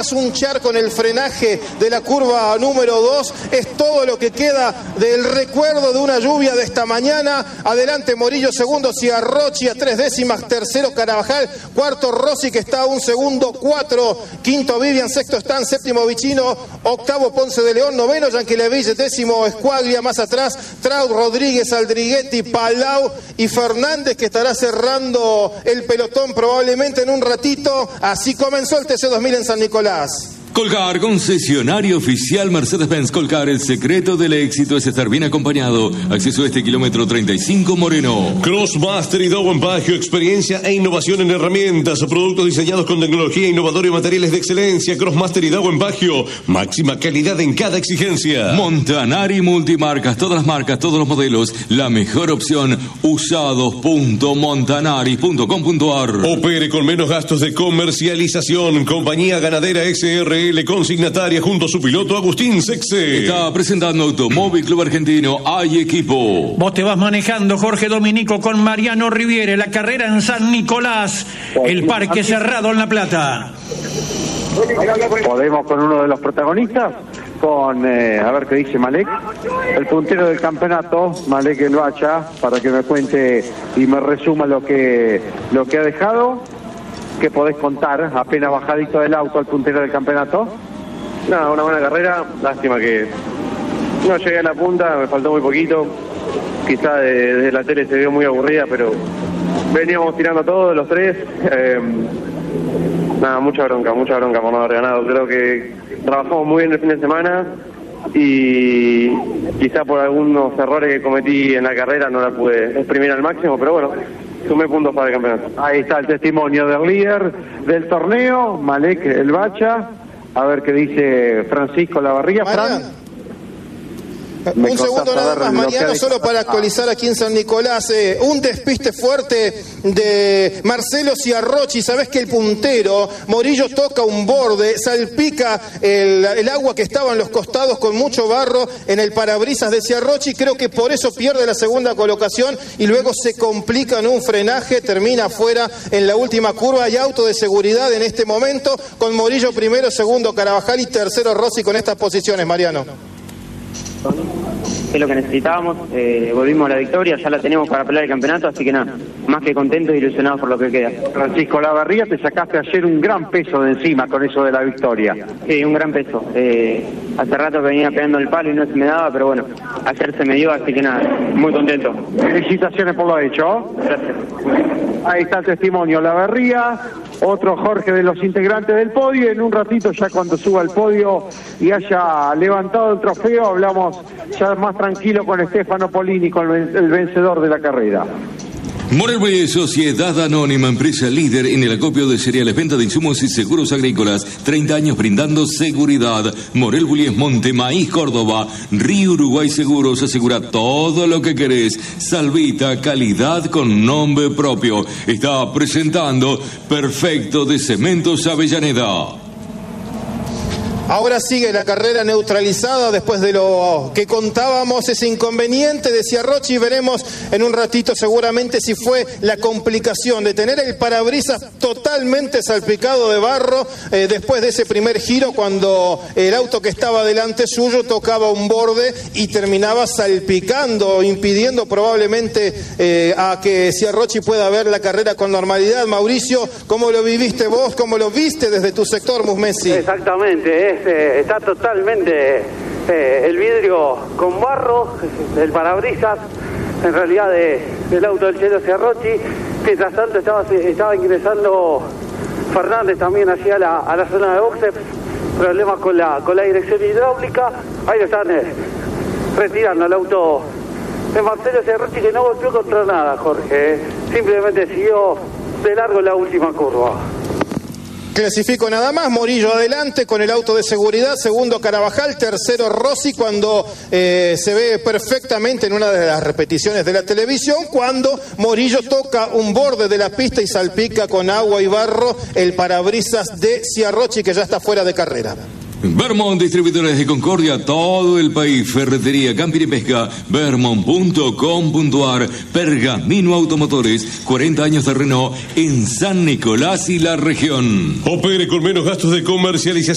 más un charco en el frenaje de la curva número 2. Es todo lo que queda del recuerdo de una lluvia de esta mañana. Adelante Morillo, segundo Ciarrochi a 3 décimas, tercero Carabajal, cuarto Rossi que está a un segundo, 4, quinto Vivian, sexto Stan, séptimo Vicino, octavo Ponce de León, noveno Yanquilevich, décimo Escuaglia, más atrás Traut, Rodríguez, Aldriguetti, Palau y Fernández, que estará cerrando el pelotón probablemente en un ratito. Así comenzó el TC2000 en San Nicolás. Colcar, concesionario oficial Mercedes-Benz. Colcar, el secreto del éxito es estar bien acompañado. Acceso a este kilómetro 35 Moreno. Crossmaster y Dowen Baggio, experiencia e innovación en herramientas, productos diseñados con tecnología innovadora y materiales de excelencia. Crossmaster y Dowen Baggio, máxima calidad en cada exigencia. Montanari Multimarcas, todas las marcas, todos los modelos, la mejor opción, usados.montanari.com.ar. Opere con menos gastos de comercialización. Compañía Ganadera SRL, consignataria junto a su piloto Agustín Sexe. Está presentando Automóvil Club Argentino. Hay equipo. Vos te vas manejando, Jorge Dominico, con Mariano Riviere. La carrera en San Nicolás. El parque cerrado en La Plata. Podemos con uno de los protagonistas, con, a ver qué dice Malek, el puntero del campeonato, Malek El Bacha, para que me cuente y me resuma lo que ha dejado. ¿Qué podés contar? Apenas bajadito del auto al puntero del campeonato. Nada, una buena carrera. Lástima que no llegué a la punta, me faltó muy poquito. Quizá desde la tele se vio muy aburrida, pero veníamos tirando todos los tres. Nada, mucha bronca por no haber ganado. Creo que trabajamos muy bien el fin de semana y quizá por algunos errores que cometí en la carrera no la pude exprimir al máximo, pero bueno, sumé puntos para el campeonato. Ahí está el testimonio del líder del torneo, Malek El Bacha. A ver qué dice Francisco Lavarría. Fran. Un segundo nada más, Mariano, solo para actualizar aquí en San Nicolás. Un despiste fuerte de Marcelo Ciarrochi. Sabés que el puntero, Morillo, toca un borde, salpica el agua que estaba en los costados con mucho barro en el parabrisas de Ciarrochi. Creo que por eso pierde la segunda colocación y luego se complica en un frenaje, termina afuera en la última curva. Hay auto de seguridad en este momento con Morillo primero, segundo Carabajal y tercero Rossi con estas posiciones, Mariano. Es lo que necesitábamos, volvimos a la victoria, ya la tenemos para pelear el campeonato, así que nada, más que contentos e ilusionados por lo que queda. Francisco Lavarría, te sacaste ayer un gran peso de encima con eso de la victoria. Sí, un gran peso. Hace rato que venía pegando el palo y no se me daba, pero bueno, ayer se me dio, así que nada, muy contento. Felicitaciones por lo hecho. Gracias. Ahí está el testimonio, Lavarría, otro Jorge de los integrantes del podio. En un ratito, ya cuando suba al podio y haya levantado el trofeo, hablamos ya más tranquilo con Stefano Polini, con el vencedor de la carrera. Morel Bullies, Sociedad Anónima, empresa líder en el acopio de cereales, venta de insumos y seguros agrícolas. 30 años brindando seguridad. Morel Bullies, Montemaíz, Córdoba. Río Uruguay Seguros, asegura todo lo que querés. Salvita, calidad con nombre propio. Está presentando Perfecto de Cementos Avellaneda. Ahora sigue la carrera neutralizada después de lo que contábamos, ese inconveniente de Ciarrochi. Veremos en un ratito seguramente si fue la complicación de tener el parabrisas totalmente salpicado de barro después de ese primer giro, cuando el auto que estaba delante suyo tocaba un borde y terminaba salpicando, impidiendo probablemente a que Ciarrochi pueda ver la carrera con normalidad. Mauricio, ¿cómo lo viviste vos? ¿Cómo lo viste desde tu sector, Musmesi? Exactamente, está totalmente el vidrio con barro, el parabrisas, en realidad del auto del Chelo Ciarrochi. Mientras tanto estaba ingresando Fernández también hacia a la zona de boxes, problemas con la dirección hidráulica. Ahí lo están retirando el auto de Marcelo Ciarrochi, que no golpeó contra nada, Jorge, simplemente siguió de largo la última curva. Clasifico nada más, Morillo adelante con el auto de seguridad, segundo Carabajal, tercero Rossi, cuando se ve perfectamente en una de las repeticiones de la televisión, cuando Morillo toca un borde de la pista y salpica con agua y barro el parabrisas de Ciarrochi, que ya está fuera de carrera. Vermont, distribuidores de Concordia, todo el país, ferretería, camping y pesca, vermont.com.ar, Pergamino Automotores, 40 años de Renault en San Nicolás y la región. Opere con menos gastos de comercialización.